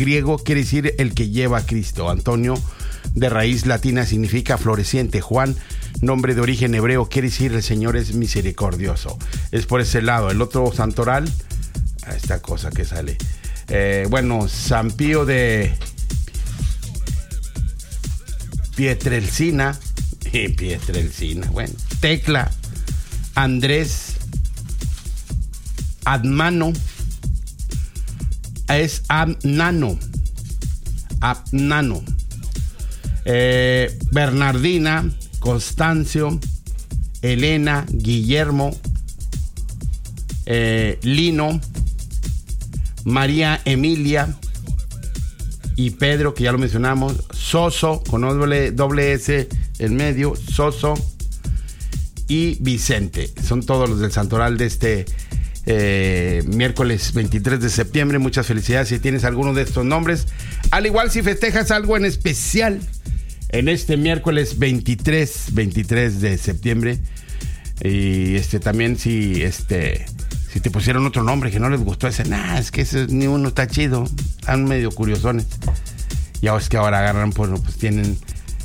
griego quiere decir el que lleva a Cristo. Antonio, de raíz latina, significa floreciente. Juan, nombre de origen hebreo, quiere decir el Señor es misericordioso. Es por ese lado. El otro santoral, esta cosa que sale. San Pío de Pietrelcina. Bueno. Tecla, Andrés, Admano, es Abnano. Bernardina, Constancio, Elena, Guillermo, Lino, María Emilia y Pedro, que ya lo mencionamos. Soso, con doble S en medio, Soso y Vicente. Son todos los del santoral de este miércoles 23 de septiembre. Muchas felicidades si tienes alguno de estos nombres. Al igual si festejas algo en especial en este miércoles 23 de septiembre. Y también si te pusieron otro nombre que no les gustó ese, es que ese ni uno está chido, están medio curiosones. Ya es que ahora agarran, pues tienen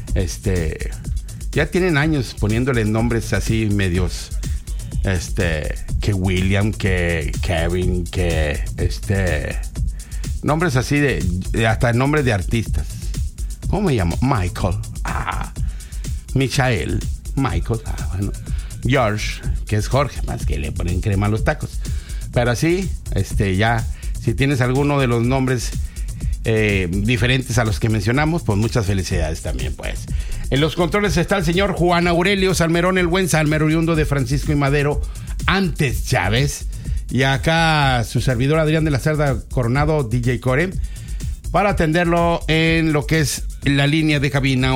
ya tienen años poniéndole nombres así medios, que William, que Kevin, que nombres así de hasta el nombre de artistas. ¿Cómo me llamo? Michael. Michael. Michael. Bueno. George, que es Jorge, más que le ponen crema a los tacos. Pero así, ya, si tienes alguno de los nombres diferentes a los que mencionamos, pues muchas felicidades también, pues. En los controles está el señor Juan Aurelio Salmerón, el buen Salmer oriundo de Francisco y Madero, antes Chávez. Y acá su servidor Adrián de la Cerda Coronado, DJ Core, para atenderlo en lo que es la línea de cabina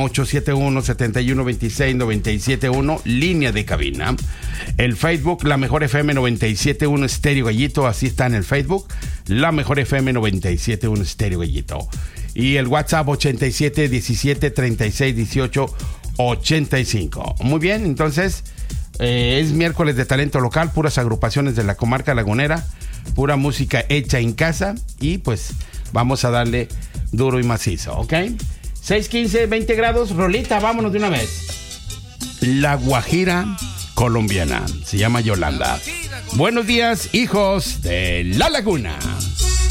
871-7126-971, línea de cabina. El Facebook, La Mejor FM 97.1 Estéreo Gallito, así está en el Facebook, La Mejor FM 97.1 Estéreo Gallito. Y el WhatsApp 87-17-36-18-85. Muy bien, entonces es miércoles de talento local, puras agrupaciones de la comarca lagunera, pura música hecha en casa y pues vamos a darle duro y macizo, ¿ok? 6:15, 20 grados, rolita, vámonos de una vez. La Guajira colombiana, se llama Yolanda. Buenos días, hijos de la Laguna.